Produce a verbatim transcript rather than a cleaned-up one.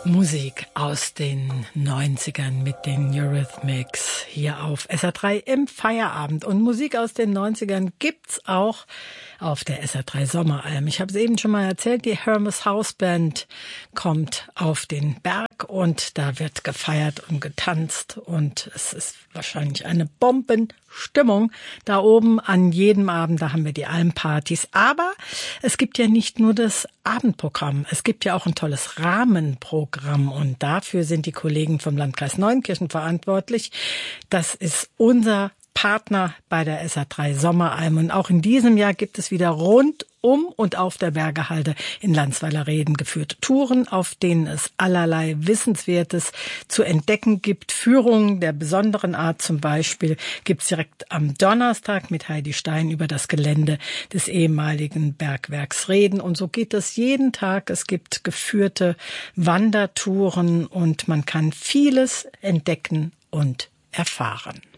Musik aus den neunzigern mit den Eurythmics hier auf S R drei im Feierabend. Und Musik aus den neunzigern gibt's auch auf der S R drei Sommeralm. Ich habe es eben schon mal erzählt, die Hermes House Band kommt auf den Berg und da wird gefeiert und getanzt und es ist wahrscheinlich eine Bombenstimmung da oben an jedem Abend. Da haben wir die Almpartys. Aber es gibt ja nicht nur das Abendprogramm. Es gibt ja auch ein tolles Rahmenprogramm und dafür sind die Kollegen vom Landkreis Neunkirchen verantwortlich. Das ist unser Partner bei der S R drei Sommeralm. Und auch in diesem Jahr gibt es wieder rund um und auf der Bergehalde in Landsweiler-Reden geführte Touren, auf denen es allerlei Wissenswertes zu entdecken gibt. Führungen der besonderen Art zum Beispiel gibt es direkt am Donnerstag mit Heidi Stein über das Gelände des ehemaligen Bergwerks Reden. Und so geht es jeden Tag. Es gibt geführte Wandertouren und man kann vieles entdecken und erfahren.